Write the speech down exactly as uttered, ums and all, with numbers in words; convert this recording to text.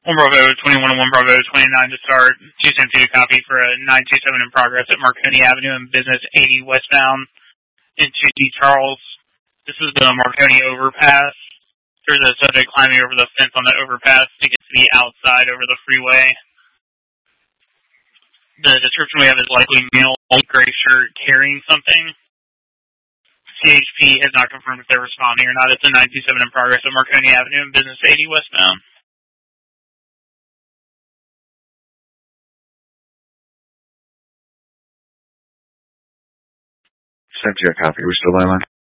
one Bravo, twenty-one and one Bravo, twenty-nine to start. two cents a copy for a nine two seven in progress at Marconi Avenue and Business eighty westbound into D. Charles. This is the Marconi overpass. There's a subject climbing over the fence on the overpass to get to the outside over the freeway. The description we have is likely male, gray shirt, carrying something. C H P has not confirmed if they're responding or not. It's a nine two seven in progress at Marconi Avenue and Business eighty westbound. Sent you a copy. We're still on line.